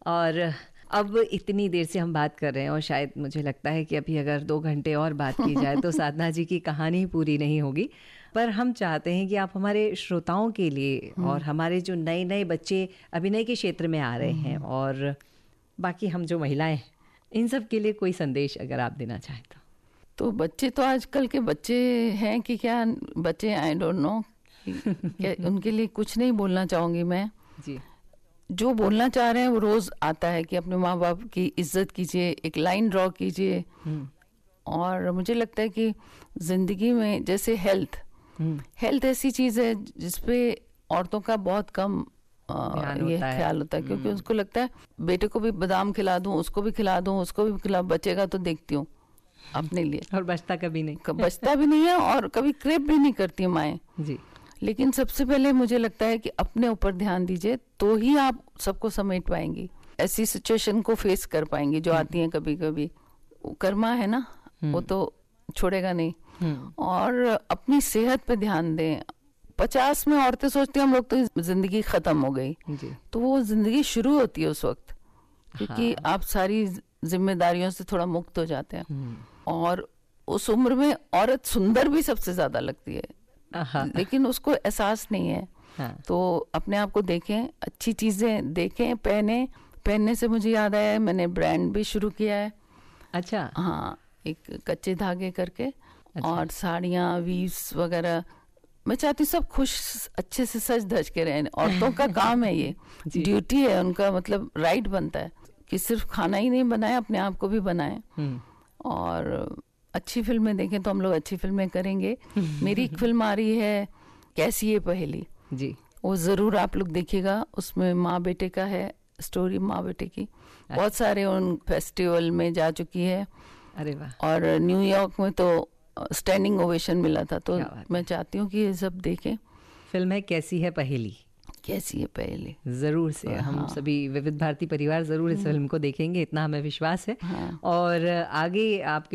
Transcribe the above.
और अब इतनी देर से हम बात कर रहे हैं और शायद मुझे लगता है कि अभी अगर 2 घंटे और बात की जाए तो साधना जी की कहानी पूरी नहीं होगी। पर हम चाहते हैं कि आप हमारे श्रोताओं के लिए और हमारे जो नए नए बच्चे अभिनय के क्षेत्र में आ रहे हैं और बाकी हम जो महिलाएं हैं, इन सब के लिए कोई संदेश अगर आप देना चाहें तो बच्चे तो आजकल के बच्चे हैं कि क्या बच्चे, आई डोंट नो, उनके लिए कुछ नहीं बोलना चाहूँगी मैं जी। जो बोलना चाह रहे हैं वो रोज़ आता है कि अपने माँ बाप की इज्जत कीजिए, एक लाइन ड्रॉ कीजिए। और मुझे लगता है कि ज़िंदगी में जैसे हेल्थ ऐसी चीज़ है जिसपे औरतों का बहुत कम ये ख्याल होता है, क्योंकि उसको लगता है बेटे को भी बादाम खिला दूं, उसको भी खिला दूं, उसको भी खिला, बचेगा तो देखती हूँ अपने लिए, और बचता कभी नहीं, बचता भी नहीं है और कभी क्रेप भी नहीं करती माएँ जी। लेकिन सबसे पहले मुझे लगता है कि अपने ऊपर ध्यान दीजिए तो ही आप सबको समेट पाएंगी, ऐसी सिचुएशन को फेस कर पाएंगी जो आती हैं कभी कभी। कर्मा है ना, वो तो छोड़ेगा नहीं। और अपनी सेहत पे ध्यान दें। 50 में औरतें सोचती हैं हम लोग तो जिंदगी खत्म हो गई, तो वो जिंदगी शुरू होती है उस वक्त, क्योंकि आप सारी जिम्मेदारियों से थोड़ा मुक्त हो जाते हैं। और उस उम्र में औरत सुंदर भी सबसे ज्यादा लगती है, लेकिन उसको एहसास नहीं है। तो अपने आप को देखें, अच्छी चीजें देखें, पहनने से मुझे याद आया मैंने ब्रांड भी शुरू किया है। अच्छा। हाँ, एक कच्चे धागे करके। अच्छा। और साड़ियाँ, वीव्स वगैरह, मैं चाहती हूँ सब खुश अच्छे से सज धज के रहें। औरतों का काम है ये, ड्यूटी है उनका, मतलब राइट बनता है कि सिर्फ खाना ही नहीं बनाए, अपने आप को भी बनाए। और अच्छी फिल्में देखें तो हम लोग अच्छी फिल्में करेंगे। मेरी एक फिल्म आ रही है कैसी ये पहेली जी, वो जरूर आप लोग देखिएगा। उसमें माँ बेटे का है स्टोरी, माँ बेटे की। बहुत सारे उन फेस्टिवल में जा चुकी है। अरे वाह। और न्यूयॉर्क में तो स्टैंडिंग ओवेशन मिला था। तो मैं चाहती हूँ कि ये सब देखें। फिल्म है कैसी है पहेली, कैसी है पहेली, जरूर से हम सभी विविध भारती परिवार जरूर इस फिल्म को देखेंगे, इतना हमें विश्वास है। और आगे आपके